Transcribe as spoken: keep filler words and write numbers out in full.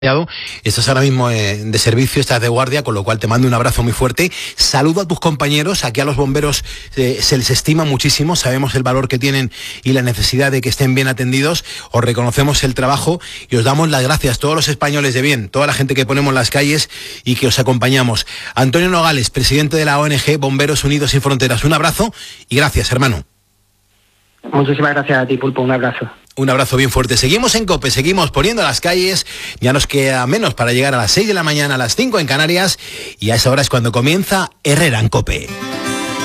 Estás ahora mismo eh, de servicio, estás de guardia, con lo cual te mando un abrazo muy fuerte. Saludo a tus compañeros. Aquí a los bomberos eh, se les estima muchísimo, sabemos el valor que tienen y la necesidad de que estén bien atendidos. Os reconocemos el trabajo y os damos las gracias, todos los españoles de bien, toda la gente que ponemos en las calles y que os acompañamos. Antonio Nogales, presidente de la O N G Bomberos Unidos Sin Fronteras, un abrazo y gracias, hermano. Muchísimas gracias a ti, Pulpo, un abrazo. Un abrazo bien fuerte. Seguimos en COPE, seguimos poniendo las calles. Ya nos queda menos para llegar a las seis de la mañana, a las cinco en Canarias. Y a esa hora es cuando comienza Herrera en COPE.